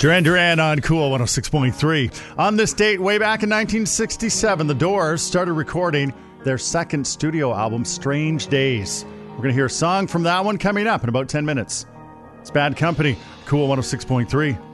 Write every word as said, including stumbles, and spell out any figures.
Duran Duran on Cool one oh six point three. On this date, way back in nineteen sixty-seven, The Doors started recording their second studio album, Strange Days. We're going to hear a song from that one coming up in about ten minutes. It's Bad Company, Cool one oh six point three.